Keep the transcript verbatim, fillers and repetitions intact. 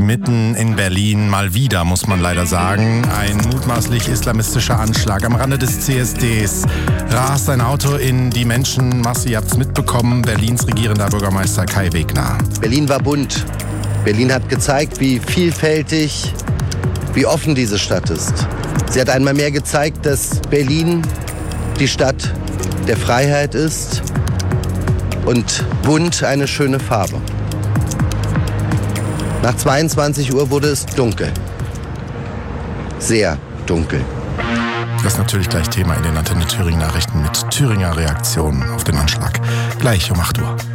mitten in Berlin, mal wieder, muss man leider sagen. Ein mutmaßlich islamistischer Anschlag am Rande des C S Ds. Rast ein Auto in die Menschenmasse, ihr habt's mitbekommen, Berlins regierender Bürgermeister Kai Wegner. Berlin war bunt. Berlin hat gezeigt, wie vielfältig, wie offen diese Stadt ist. Sie hat einmal mehr gezeigt, dass Berlin die Stadt der Freiheit ist und bunt eine schöne Farbe. Nach zweiundzwanzig Uhr wurde es dunkel. Sehr dunkel. Das ist natürlich gleich Thema in den Antenne Thüringen Nachrichten mit Thüringer Reaktionen auf den Anschlag. Gleich um acht Uhr.